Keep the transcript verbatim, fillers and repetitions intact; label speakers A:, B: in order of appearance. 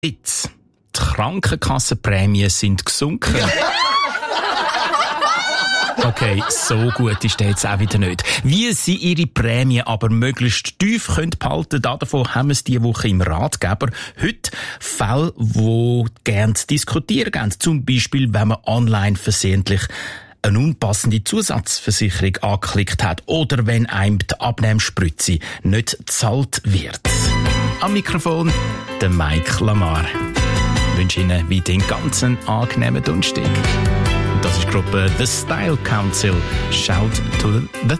A: Jetzt. Die Krankenkassenprämien sind gesunken. Okay, so gut ist der jetzt auch wieder nicht. Wie sie ihre Prämie aber möglichst tief können behalten können, davon haben wir es diese Woche im Ratgeber. Heute Fälle, die gerne zu diskutieren geben. Zum Beispiel, wenn man online versehentlich eine unpassende Zusatzversicherung angeklickt hat oder wenn einem die Abnehmspritze nicht gezahlt wird. Am Mikrofon der Mike Lamar. Ich wünsche Ihnen wie den ganzen angenehmen Donnerstag. Das ist die Gruppe The Style Council. Shout to the